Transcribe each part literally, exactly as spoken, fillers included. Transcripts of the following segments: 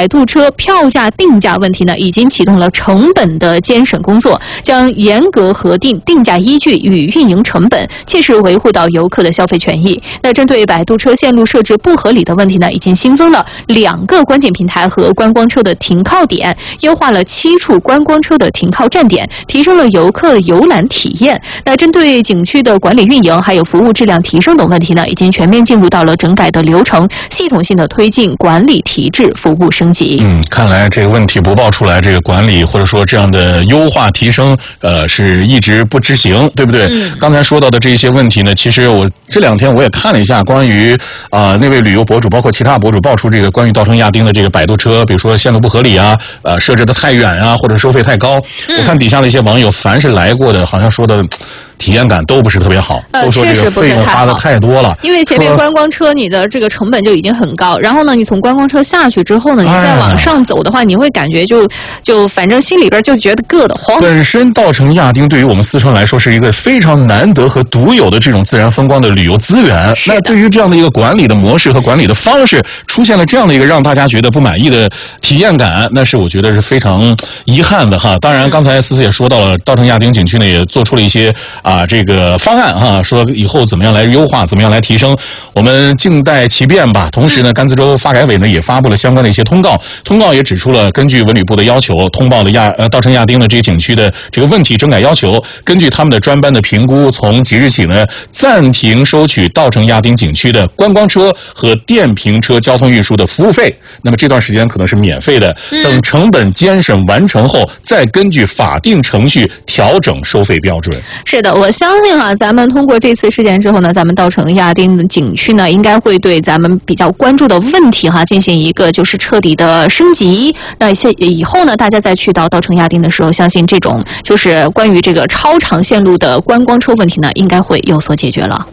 摆渡车票价定价问题呢，已经启动了成本的监审工作，将严格核定定价依据与运营成本，切实维护到游客的消费权益。那针对摆渡车线路设置不合理的问题呢，已经新增了两个观景平台和观光车的停靠点，优化了七处观光车的停靠站点，提升了游客游览体验。那针对景区的管理运营还有服务质量提升等问题呢，已经全面进入到了整改的流程，系统性的推进管理提质，服务升级。 嗯，看来这个问题不爆出来，这个管理或者说这样的优化提升，呃，是一直不执行，对不对？嗯。刚才说到的这一些问题呢，其实我这两天我也看了一下，关于啊、呃、那位旅游博主，包括其他博主爆出这个关于稻城亚丁的这个摆渡车，比如说线路不合理啊，呃，设置的太远啊，或者收费太高。嗯、我看底下的一些网友，凡是来过的，好像说的体验感都不是特别好， 呃， 都说这个费用花的太多了。 因为前面观光车你的这个成本就已经很高，然后呢，你从观光车下去之后呢，你再往上走的话，哎、你会感觉就就反正心里边就觉得硌得慌。 本身稻城亚丁对于我们四川来说是一个非常难得和独有的这种自然风光的旅游资源，那对于这样的一个管理的模式和管理的方式，出现了这样的一个让大家觉得不满意的体验感，那是我觉得是非常遗憾的哈。当然，刚才思思也说到了，稻城亚丁景区呢也做出了一些啊这个方案哈，说以后怎么样来优化，怎么样来提升，我们静待其变吧。同时呢，甘孜州发改委呢也发布了相关的一些通告，通告也指出了，根据文旅部的要求，通报了亚呃稻城亚丁的这些景区的这个问题整改要求，根据他们的专班的评估，从即日起呢暂停收取稻城亚丁景区的观光车和电瓶车交通运输的服务费。那么这段时间可能是免费的，等成本监审完成后，再根据法定程序调整收费标准。 是的，我相信哈、啊，咱们通过这次事件之后呢，咱们稻城亚丁的景区呢，应该会对咱们比较关注的问题哈、啊，进行一个就是彻底的升级。那现以后呢，大家再去到稻城亚丁的时候，相信这种就是关于这个超长线路的观光车问题呢，应该会有所解决了。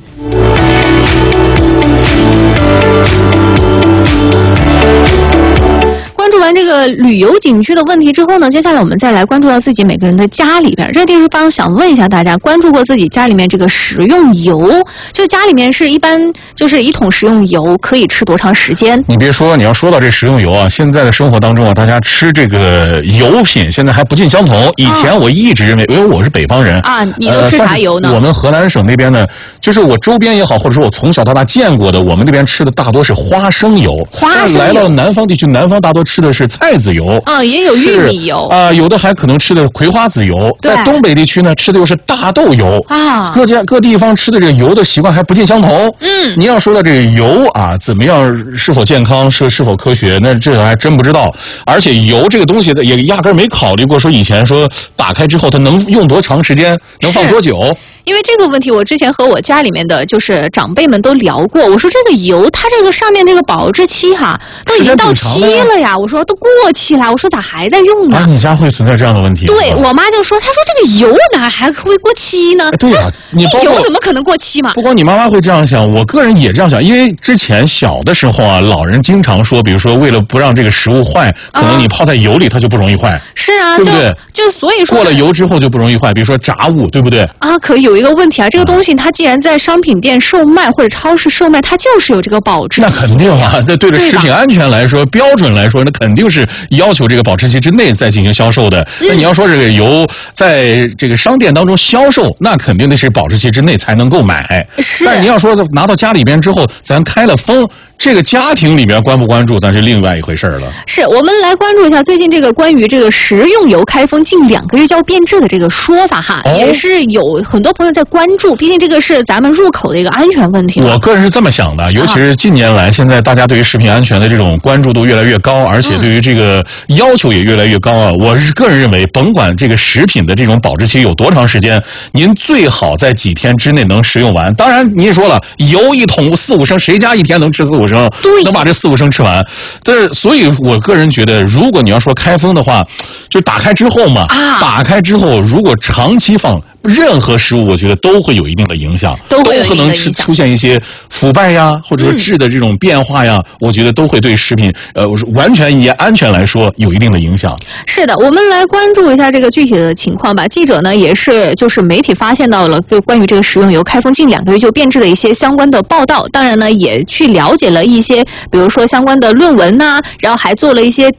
关注完这个旅游景区的问题之后呢，接下来我们再来关注到自己每个人的家里边。这个地方想问一下大家，关注过自己家里面这个食用油？就家里面是一般就是一桶食用油可以吃多长时间？ 你别说，你要说到这食用油啊，现在的生活当中啊，大家吃这个油品现在还不尽相同。以前我一直认为，因为我是北方人啊，你都吃啥油呢？ 呃、我们河南省那边呢，就是我周边也好，或者说我从小到大见过的，我们那边吃的大多是花生油。 花生油。 来到南方地区，南方大多吃的是菜籽油啊，也有玉米油啊、呃，有的还可能吃的葵花籽油。在东北地区呢，吃的又是大豆油啊。各家各地方吃的这个油的习惯还不尽相同。嗯，你要说到这个油啊，怎么样是否健康，是是否科学，那这个还真不知道。而且油这个东西也压根没考虑过，说以前说打开之后它能用多长时间，能放多久。 因为这个问题，我之前和我家里面的就是长辈们都聊过。我说这个油，它这个上面这个保质期哈，都已经到期了呀。我说都过期了，我说咋还在用呢？ 啊，你家会存在这样的问题？ 对我妈就说，她说这个油哪还会过期呢？ 对呀、啊，你油怎么可能过期嘛？ 不光你妈妈会这样想，我个人也这样想。因为之前小的时候啊，老人经常说，比如说为了不让这个食物坏，可能你泡在油里它就不容易坏。 是啊， 对不对？ 就就所以说过了油之后就不容易坏，比如说炸物，对不对？ 啊，可有一个问题啊，这个东西它既然在商品店售卖或者超市售卖，它就是有这个保质期。 那肯定啊，这对着食品安全来说，标准来说，那肯定是要求这个保质期之内再进行销售的。嗯、那你要说这个油在这个商店当中销售，那肯定得是保质期之内才能够买。 是。 但你要说拿到家里边之后，咱开了封。这个家庭里面关不关注，咱是另外一回事了。 是我们来关注一下最近这个关于这个食用油开封近两个月就要变质的这个说法哈，哦、也是有很多朋友在关注，毕竟这个是咱们入口的一个安全问题。 我个人是这么想的，尤其是近年来，现在大家对于食品安全的这种关注度越来越高，而且对于这个要求也越来越高啊。嗯、我是个人认为，甭管这个食品的这种保质期有多长时间，您最好在几天之内能食用完。当然，你也说了，油一桶四五升，谁家一天能吃四五升？ 对， 能把这四五升吃完。但是，所以我个人觉得，如果你要说开封的话，就打开之后嘛，啊、打开之后，如果长期放。任何食物，我觉得都会有一定的影响， 都会有可能出现一些腐败呀，或者说质的这种变化呀，嗯、我觉得都会对食品呃完全以安全来说有一定的影响。 是的，我们来关注一下这个具体的情况吧。记者呢也是就是媒体发现到了关于这个食用油开封近两个月就变质的一些相关的报道，当然呢也去了解了一些，比如说相关的论文呐、啊，然后还做了一些